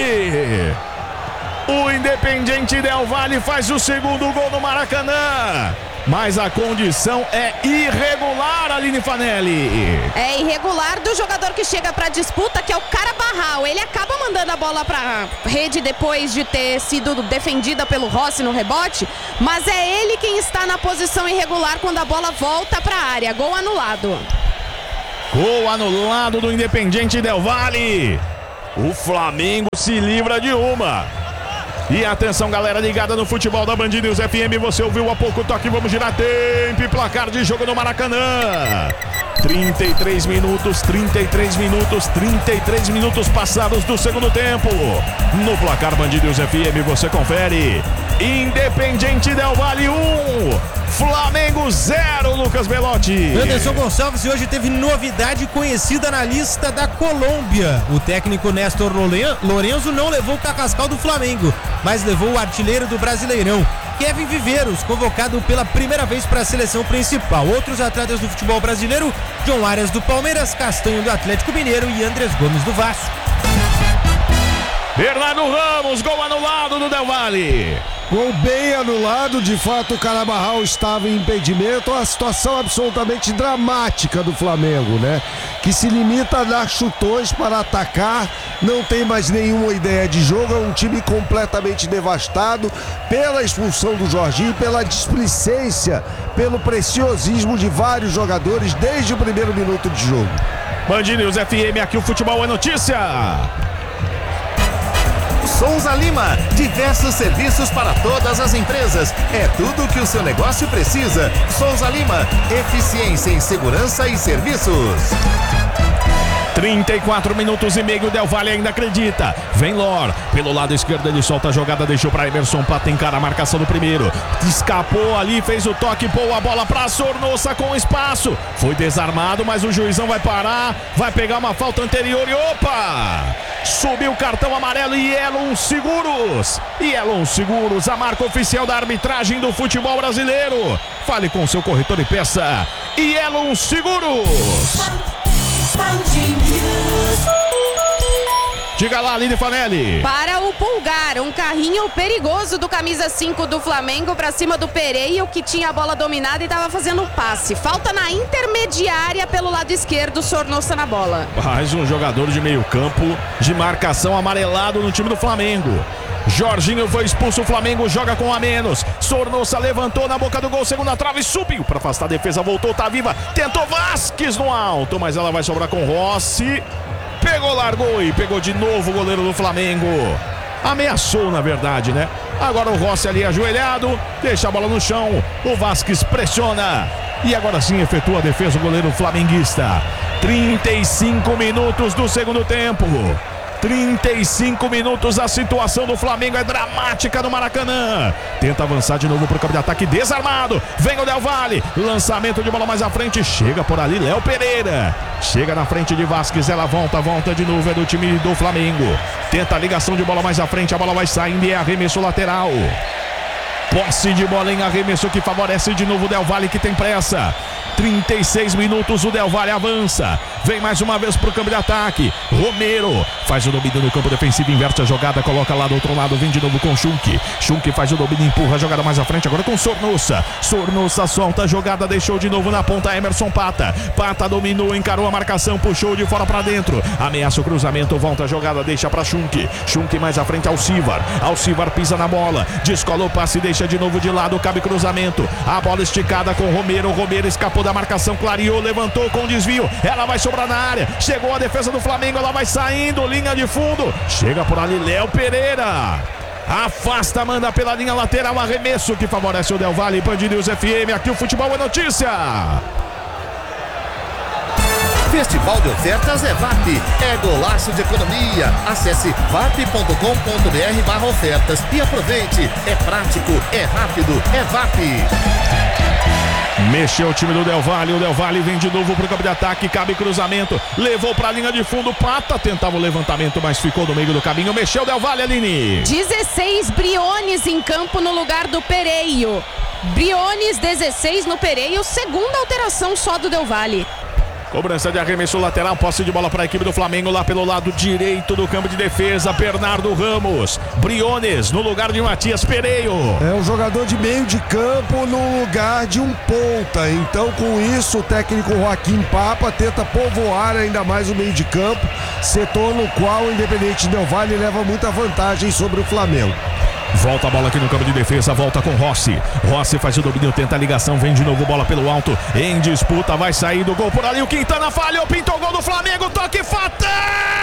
Valle. O Independiente Del Valle faz o segundo gol no Maracanã. Mas a condição é irregular, Aline Fanelli. É irregular do jogador que chega pra disputa, que é o Carabarral. Ele acaba mandando a bola pra rede depois de ter sido defendida pelo Rossi no rebote, mas é ele quem está na posição irregular quando a bola volta pra área. Gol anulado. Gol anulado do Independiente Del Valle. O Flamengo se livra de uma. E atenção, galera ligada no futebol da Band News FM. Você ouviu há pouco o toque, vamos girar tempo e placar de jogo no Maracanã. 33 minutos passados do segundo tempo. No placar Band News FM você confere. Independiente Del Valle 1, Flamengo 0, Lucas Belotti. Anderson Gonçalves, e hoje teve novidade conhecida na lista da Colômbia. O técnico Néstor Lorenzo não levou o carrascal do Flamengo, mas levou o artilheiro do Brasileirão, Kevin Viveiros, convocado pela primeira vez para a seleção principal. Outros atletas do futebol brasileiro: John Arias do Palmeiras, Castanho do Atlético Mineiro e Andrés Gomes do Vasco. Bernardo Ramos, gol anulado do Del Valle. Gol bem anulado, de fato o Carabarral estava em impedimento. Uma situação absolutamente dramática do Flamengo, né? Que se limita a dar chutões para atacar, não tem mais nenhuma ideia de jogo. É um time completamente devastado pela expulsão do Jorginho, pela displicência, pelo preciosismo de vários jogadores desde o primeiro minuto de jogo. Band News FM, aqui o futebol é notícia. Souza Lima, diversos serviços para todas as empresas. É tudo o que o seu negócio precisa. Souza Lima, eficiência em segurança e serviços. 34 minutos e meio, Del Valle ainda acredita. Vem Lor, pelo lado esquerdo ele solta a jogada, deixou para Emerson Pata, encara a marcação do primeiro. Escapou ali, fez o toque, pôs a bola para Sornosa com espaço. Foi desarmado, mas o juizão vai parar, vai pegar uma falta anterior e opa! Subiu o cartão amarelo e Elon Seguros. E Elon Seguros, a marca oficial da arbitragem do futebol brasileiro. Fale com seu corretor e peça e Elon Seguros. Diga lá, Aline Fanelli. Para o Pulgar, um carrinho perigoso do camisa 5 do Flamengo para cima do Pereira, que tinha a bola dominada e estava fazendo um passe. Falta na intermediária pelo lado esquerdo, Sornosa na bola. Mais um jogador de meio campo de marcação amarelado no time do Flamengo. Jorginho foi expulso, o Flamengo joga com a menos. Sornosa levantou na boca do gol, segunda trave, subiu para afastar a defesa, voltou, tá viva, tentou Vasquez no alto, mas ela vai sobrar com Rossi. Pegou, largou e pegou de novo o goleiro do Flamengo. Ameaçou, na verdade, né? Agora o Rossi ali ajoelhado, deixa a bola no chão, o Vasquez pressiona. E agora sim efetua a defesa o goleiro flamenguista. 35 minutos do segundo tempo. 35 minutos, a situação do Flamengo é dramática no Maracanã. Tenta avançar de novo para o campo de ataque, desarmado. Vem o Del Valle, lançamento de bola mais à frente. Chega por ali Léo Pereira. Chega na frente de Vasquez, ela volta de novo, é do time do Flamengo. Tenta a ligação de bola mais à frente, a bola vai saindo e é arremesso lateral. Posse de bola em arremesso que favorece de novo o Del Valle, que tem pressa. 36 minutos, o Del Valle avança. Vem mais uma vez pro campo de ataque. Romero faz o domínio no campo defensivo, inverte a jogada, coloca lá do outro lado, vem de novo com Schunk. Schunk faz o domínio, empurra a jogada mais à frente, agora com Sornosa. Sornosa solta a jogada, deixou de novo na ponta Emerson Pata. Pata dominou, encarou a marcação, puxou de fora pra dentro. Ameaça o cruzamento, volta a jogada, deixa pra Schunk. Schunk mais à frente, Alcivar. Alcivar pisa na bola, descola o passe, deixa de novo de lado, cabe cruzamento. A bola esticada com Romero. Romero escapou da marcação, clareou, levantou com desvio. Ela vai sobrar na área. Chegou a defesa do Flamengo, ela vai saindo, linha de fundo. Chega por ali Léo Pereira. Afasta, manda pela linha lateral, arremesso que favorece o Del Valle. Band News FM, aqui o futebol é notícia. Festival de ofertas é VAP, é golaço de economia. Acesse vap.com.br/ofertas e aproveite. É prático, é rápido, é VAP. Mexeu o time do Del Valle, o Del Valle vem de novo pro campo de ataque, cabe cruzamento, levou pra linha de fundo, Pata tentava o levantamento, mas ficou no meio do caminho, mexeu o Del Valle, Aline. 16 Briones em campo no lugar do Pereira. Briones 16 no Pereira, segunda alteração só do Del Valle. Cobrança de arremesso lateral, posse de bola para a equipe do Flamengo lá pelo lado direito do campo de defesa. Bernardo Ramos, Briones no lugar de Matias Pereio. É um jogador de meio de campo no lugar de um ponta. Então, com isso, o técnico Joaquim Papa tenta povoar ainda mais o meio de campo, setor no qual o Independente Del Valle leva muita vantagem sobre o Flamengo. Volta a bola aqui no campo de defesa, volta com Rossi. Rossi faz o domínio, tenta a ligação, vem de novo bola pelo alto. Em disputa, vai sair do gol por ali. O Quintana falhou, pintou o gol do Flamengo, toque fatal!